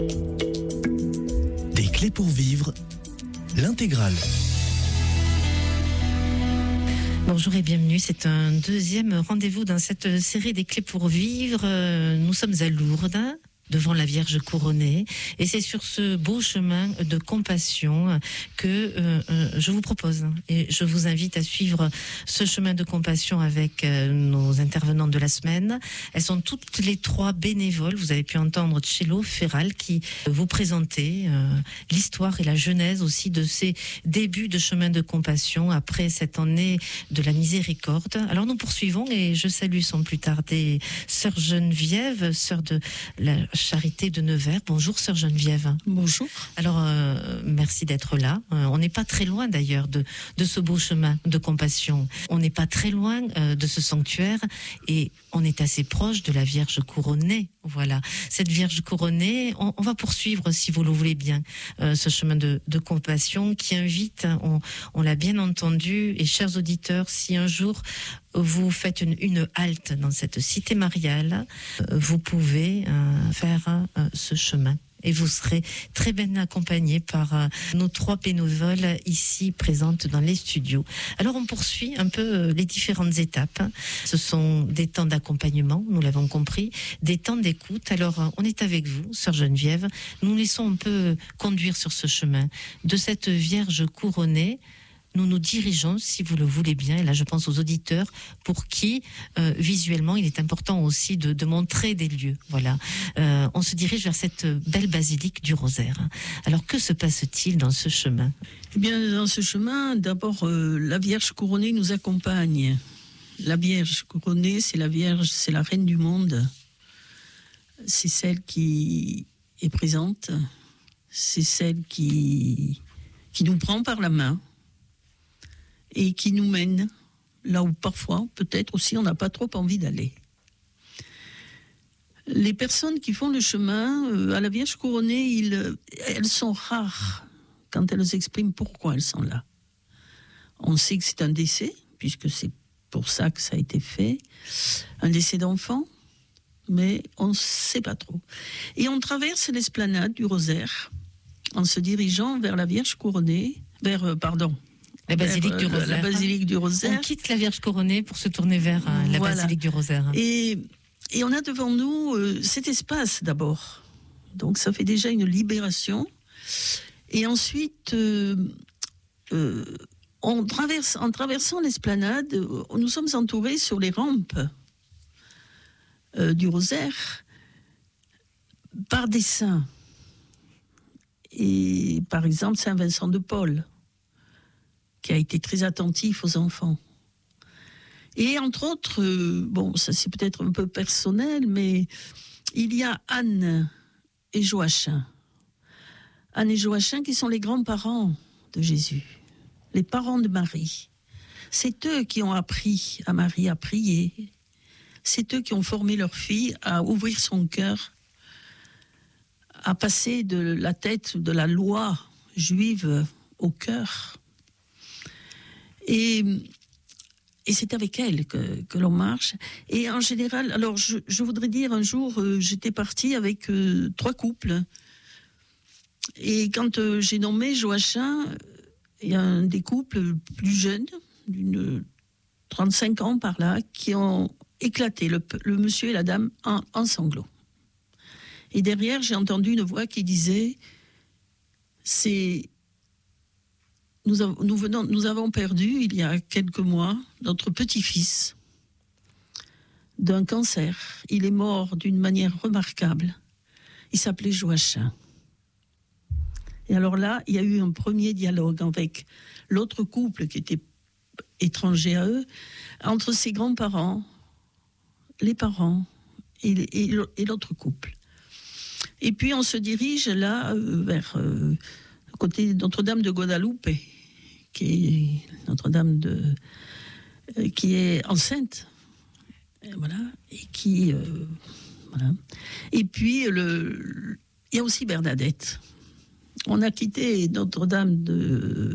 Des clés pour vivre, l'intégrale. Bonjour et bienvenue, c'est un deuxième rendez-vous dans cette série des clés pour vivre. Nous sommes à Lourdes, devant la Vierge couronnée, et c'est sur ce beau chemin de compassion que je vous propose et je vous invite à suivre ce chemin de compassion avec nos intervenantes de la semaine. Elles sont toutes les trois bénévoles. Vous avez pu entendre Cello Ferral qui vous présentait l'histoire et la genèse aussi de ces débuts de chemin de compassion après cette année de la miséricorde. Alors nous poursuivons et je salue sans plus tarder Sœur Geneviève, sœur de la Charité de Nevers. Bonjour Sœur Geneviève. Bonjour. Alors merci d'être là. On n'est pas très loin d'ailleurs de ce beau chemin de compassion. On n'est pas très loin de ce sanctuaire et on est assez proche de la Vierge couronnée. Voilà, cette Vierge couronnée, on va poursuivre, si vous le voulez bien, ce chemin de compassion qui invite, on l'a bien entendu, et chers auditeurs, si un jour vous faites une halte dans cette cité mariale, vous pouvez faire ce chemin. Et vous serez très bien accompagnés par nos trois bénévoles ici présentes dans les studios. Alors on poursuit un peu les différentes étapes. Ce sont des temps d'accompagnement, nous l'avons compris, des temps d'écoute. Alors on est avec vous, Sœur Geneviève. Nous laissons un peu conduire sur ce chemin de cette Vierge couronnée. Nous nous dirigeons, si vous le voulez bien, et là je pense aux auditeurs, pour qui visuellement il est important aussi de montrer des lieux. Voilà, on se dirige vers cette belle basilique du Rosaire. Alors que se passe-t-il dans ce chemin ? Eh bien, dans ce chemin, d'abord, la Vierge couronnée nous accompagne. La Vierge couronnée, c'est la Vierge, c'est la Reine du monde. C'est celle qui est présente. C'est celle qui nous prend par la main et qui nous mène là où parfois, peut-être aussi, on n'a pas trop envie d'aller. Les personnes qui font le chemin à la Vierge couronnée, elles sont rares quand elles expriment pourquoi elles sont là. On sait que c'est un décès, puisque c'est pour ça que ça a été fait, un décès d'enfant, mais on ne sait pas trop. Et on traverse l'esplanade du Rosaire en se dirigeant vers la Vierge couronnée, la basilique du Rosaire. La basilique du Rosaire. On quitte la Vierge couronnée pour se tourner vers la basilique du Rosaire. Et on a devant nous cet espace d'abord. Donc ça fait déjà une libération. Et ensuite, en traversant l'esplanade, nous sommes entourés sur les rampes du Rosaire par des saints. Et par exemple, Saint Vincent de Paul, qui a été très attentif aux enfants. Et entre autres, ça c'est peut-être un peu personnel, mais il y a Anne et Joachim. Anne et Joachim qui sont les grands-parents de Jésus, les parents de Marie. C'est eux qui ont appris à Marie à prier. C'est eux qui ont formé leur fille à ouvrir son cœur, à passer de la tête de la loi juive au cœur. Et c'est avec elle que l'on marche. Et en général, alors je voudrais dire, un jour, j'étais partie avec 3 couples. Et quand j'ai nommé Joachim, il y a un des couples plus jeunes, d'une 35 ans par là, qui ont éclaté, le monsieur et la dame, en sanglots. Et derrière, j'ai entendu une voix qui disait, nous avons perdu, il y a quelques mois, notre petit-fils d'un cancer. Il est mort d'une manière remarquable. Il s'appelait Joachim. Et alors là, il y a eu un premier dialogue avec l'autre couple qui était étranger à eux, entre ses grands-parents, les parents et l'autre couple. Et puis on se dirige là vers côté Notre-Dame de Guadalupe, qui est Notre-Dame qui est enceinte, et voilà, et qui voilà. Et puis il y a aussi Bernadette. On a quitté Notre-Dame de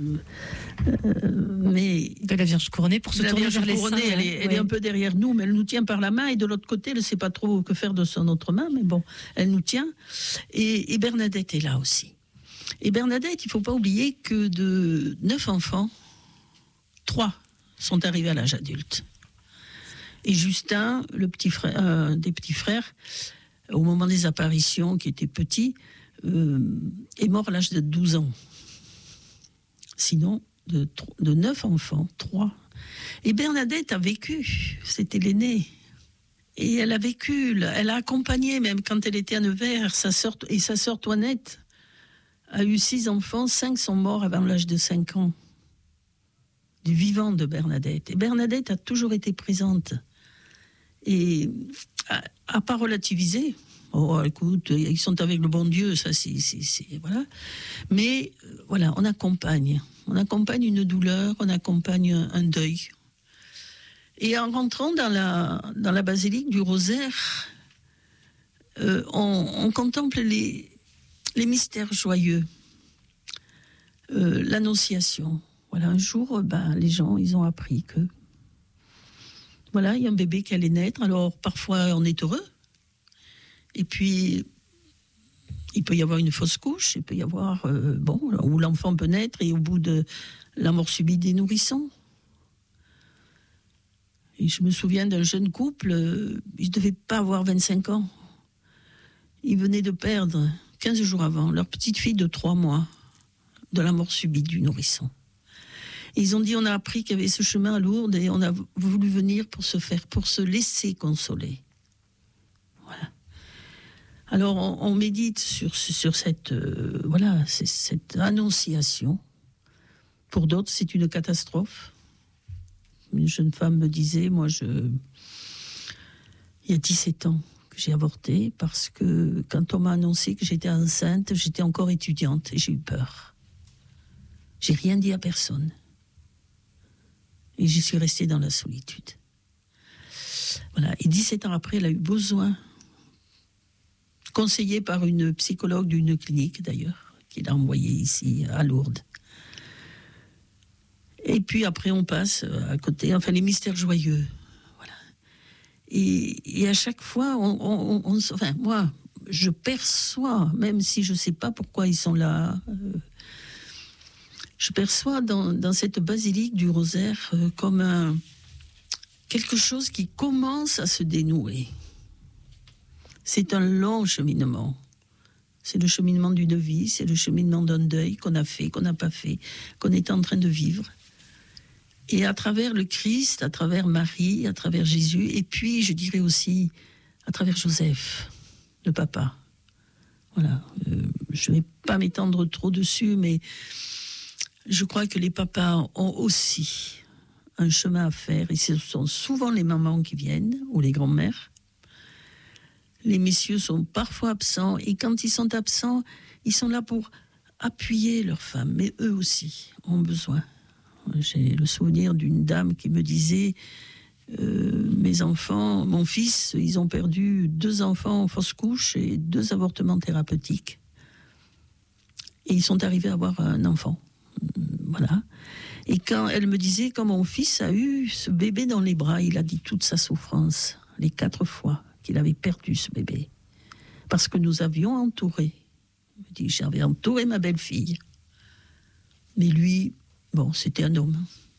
la Vierge couronnée pour se tourner vers les saints. Elle est un peu derrière nous, mais elle nous tient par la main, et de l'autre côté, elle ne sait pas trop que faire de son autre main, mais bon, elle nous tient. Et Bernadette est là aussi. Et Bernadette, il ne faut pas oublier que de 9 enfants, 3 sont arrivés à l'âge adulte. Et Justin, le petit frère, un des petits frères, au moment des apparitions, qui était petit, est mort à l'âge de 12 ans. Sinon, de 9 enfants, 3. Et Bernadette a vécu, c'était l'aînée. Et elle a vécu, elle a accompagné, même quand elle était à Nevers, sa sœur Toinette a eu 6 enfants, 5 sont morts avant l'âge de 5 ans. Du vivant de Bernadette. Et Bernadette a toujours été présente. Et a pas relativisé. Oh, écoute, ils sont avec le bon Dieu, ça, c'est voilà. Mais voilà, on accompagne une douleur, on accompagne un deuil. Et en rentrant dans la basilique du Rosaire, on contemple les mystères joyeux, l'annonciation. Voilà, un jour, les gens, ils ont appris que voilà, il y a un bébé qui allait naître. Alors parfois, on est heureux. Et puis, il peut y avoir une fausse couche, il peut y avoir, où l'enfant peut naître et au bout de la mort subite des nourrissons. Et je me souviens d'un jeune couple, ils ne devaient pas avoir 25 ans. Ils venaient de perdre, 15 jours avant, leur petite fille de 3 mois, de la mort subite du nourrisson. Et ils ont dit, on a appris qu'il y avait ce chemin à Lourdes et on a voulu venir pour se laisser consoler. Voilà. Alors, on médite sur cette annonciation. Pour d'autres, c'est une catastrophe. Une jeune femme me disait, il y a 17 ans que j'ai avorté, parce que quand on m'a annoncé que j'étais enceinte, j'étais encore étudiante et j'ai eu peur. J'ai rien dit à personne. Et j'y suis restée dans la solitude. Voilà. Et 17 ans après, elle a eu besoin, conseillée par une psychologue d'une clinique d'ailleurs, qui l'a envoyée ici à Lourdes. Et puis après, on passe à côté, les mystères joyeux. Voilà. Et à chaque fois, moi, je perçois, même si je ne sais pas pourquoi ils sont là, je perçois dans cette basilique du Rosaire comme quelque chose qui commence à se dénouer. C'est un long cheminement. C'est le cheminement d'une vie, c'est le cheminement d'un deuil qu'on a fait, qu'on n'a pas fait, qu'on est en train de vivre. Et à travers le Christ, à travers Marie, à travers Jésus, et puis je dirais aussi à travers Joseph, le papa. Voilà, je ne vais pas m'étendre trop dessus, mais je crois que les papas ont aussi un chemin à faire, et ce sont souvent les mamans qui viennent, ou les grands-mères. Les messieurs sont parfois absents, et quand ils sont absents, ils sont là pour appuyer leurs femmes, mais eux aussi ont besoin. J'ai le souvenir d'une dame qui me disait mes enfants, mon fils, ils ont perdu 2 enfants en fausse couche et 2 avortements thérapeutiques. Et ils sont arrivés à avoir un enfant. Voilà. Et quand elle me disait, quand mon fils a eu ce bébé dans les bras, il a dit toute sa souffrance, les 4 fois qu'il avait perdu ce bébé. Parce que nous avions entouré. Il me dit, j'avais entouré ma belle-fille. Mais lui, c'était un homme.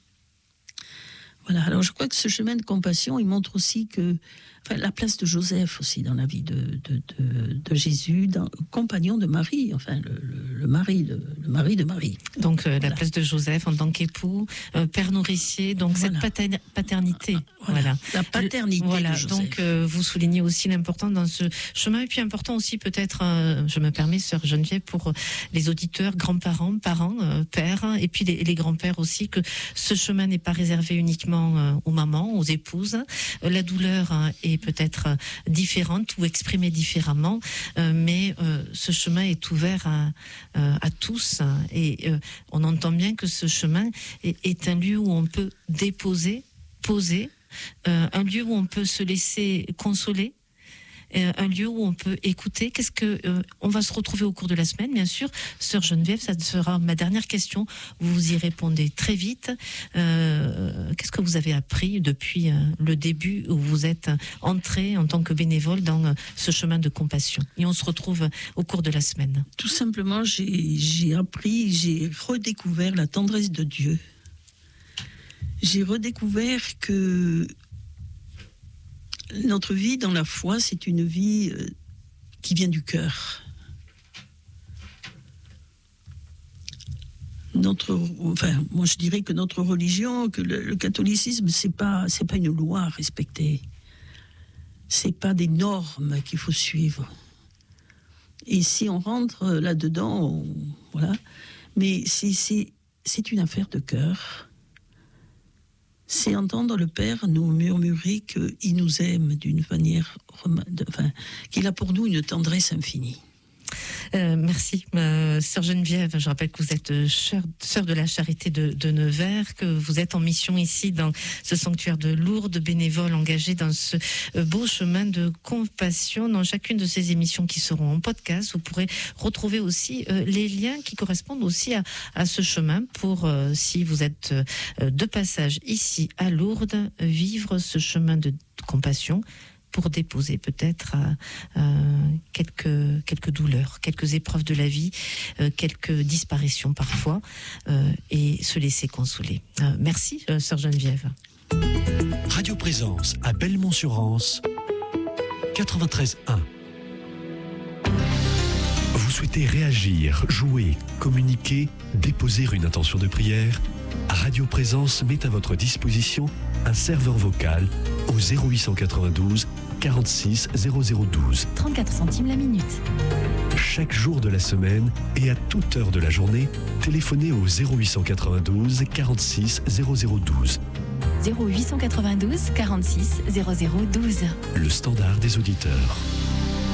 Voilà, alors je crois que ce chemin de compassion, il montre aussi que la place de Joseph aussi dans la vie de Jésus, compagnon de Marie, le mari de Marie. Donc la place de Joseph en tant qu'époux, père nourricier, donc cette paternité. Voilà. La paternité de Joseph. Donc vous soulignez aussi l'importance dans ce chemin, et puis important aussi peut-être, je me permets, sœur Geneviève, pour les auditeurs, grands-parents, parents, pères, et puis les grands-pères aussi, que ce chemin n'est pas réservé uniquement aux mamans, aux épouses. La douleur est peut-être différente ou exprimée différemment, mais ce chemin est ouvert à tous, et on entend bien que ce chemin est un lieu où on peut poser, un lieu où on peut se laisser consoler, un lieu où on peut écouter. On va se retrouver au cours de la semaine, bien sûr. Sœur Geneviève, ça sera ma dernière question. Vous y répondez très vite. Qu'est-ce que vous avez appris depuis le début où vous êtes entré en tant que bénévole dans ce chemin de compassion? Et on se retrouve au cours de la semaine. Tout simplement, j'ai redécouvert la tendresse de Dieu. J'ai redécouvert que notre vie dans la foi, c'est une vie qui vient du cœur. Moi je dirais que notre religion, que le catholicisme, c'est pas une loi à respecter. C'est pas des normes qu'il faut suivre. Et si on rentre là-dedans, voilà. Mais c'est une affaire de cœur. C'est entendre le Père nous murmurer qu'il nous aime d'une manière, qu'il a pour nous une tendresse infinie. Merci, Sœur Geneviève. Je rappelle que vous êtes sœur de la Charité de Nevers, que vous êtes en mission ici dans ce sanctuaire de Lourdes, bénévole engagé dans ce beau chemin de compassion. Dans chacune de ces émissions qui seront en podcast, vous pourrez retrouver aussi les liens qui correspondent aussi à ce chemin pour, si vous êtes de passage ici à Lourdes, vivre ce chemin de compassion, pour déposer peut-être quelques douleurs, quelques épreuves de la vie, quelques disparitions parfois, et se laisser consoler. Merci, Sœur Geneviève. Radio Présence à Belmont-sur-Anse, 93.1. Vous souhaitez réagir, jouer, communiquer, déposer une intention de prière? Radio Présence met à votre disposition un serveur vocal au 0892 46 0012. 34 centimes la minute. Chaque jour de la semaine et à toute heure de la journée, téléphonez au 0892 46 0012. 0892 46 0012. Le standard des auditeurs.